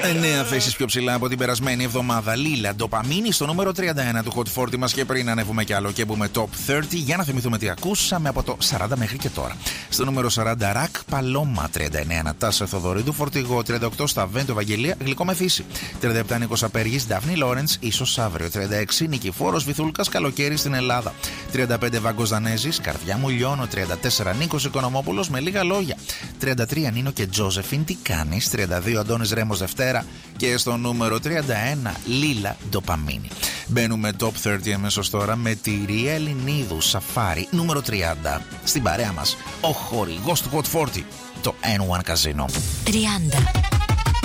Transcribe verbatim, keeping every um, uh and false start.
Εννέα θέσεις πιο ψηλά από την περασμένη εβδομάδα. Λίλα, ντοπαμίνη στο νούμερο τριάντα ένα του Hot σαράντα μας. Και πριν ανέβουμε κι άλλο και μπούμε top τριάντα, για να θυμηθούμε τι ακούσαμε από το σαράντα μέχρι και τώρα. Στο νούμερο σαράντα, Ρακ Παλώμα τριάντα εννέα, Νατάσα Θοδωρίδου, Φορτηγό τριάντα οκτώ, Σταβέντο Ευαγγελία, Γλυκό με φύση. τριάντα επτά, Νίκος Απέργης, Ντάφνη Λόρεντς, ίσως αύριο. τριάντα έξι, Νικηφόρος Βυθούλκας, Καλοκαίρι στην Ελλάδα. τριάντα πέντε, Βάγκος Δανέζης, Καρδιά μου λιώνω. τριάντα τέσσερα, Νίκος Οικονομόπουλος, Με λίγα λόγια. τριάντα τρία, Νίνο και Τζόζεφιν, Τι κάνεις. τριάντα δύο, Αντώνης Ρέμος Δευτέρα. Και στο νούμερο τριάντα ένα, Λίλα, ντοπαμίνη. Μπαίνουμε top τριάντα αμέσως τώρα με τη Ρία Ελληνίδου, Σαφάρι, νούμερο τριάντα. Στην παρέα μας, ο χορηγός του Hot σαράντα, το N one Casino. τριάντα.